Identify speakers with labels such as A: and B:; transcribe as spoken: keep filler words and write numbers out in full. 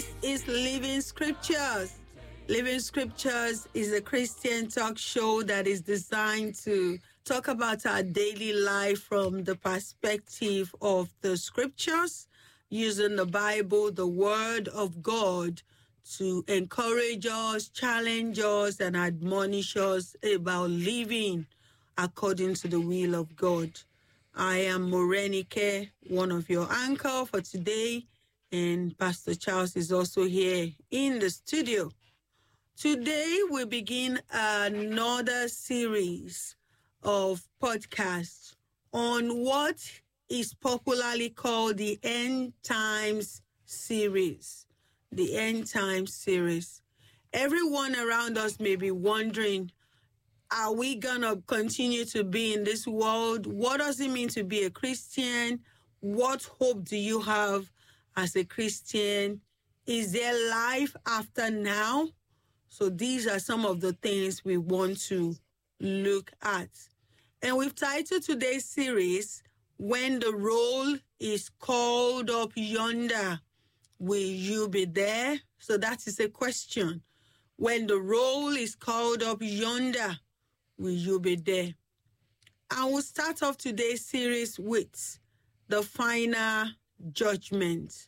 A: This is Living Scriptures. Living Scriptures is a Christian talk show that is designed to talk about our daily life from the perspective of the Scriptures, using the Bible, the Word of God, to encourage us, challenge us, and admonish us about living according to the will of God. I am Morenike, one of your anchor for today, and Pastor Charles is also here in the studio. Today we begin another series of podcasts on what is popularly called the End Times series. The End Times series. Everyone around us may be wondering, are we going to continue to be in this world? What does it mean to be a Christian? What hope do you have as a Christian? Is there life after now? So these are some of the things we want to look at. And we've titled today's series, When the Roll is Called Up Yonder, Will You Be There? So that is a question. When the roll is called up yonder, will you be there? I will start off today's series with the final judgment.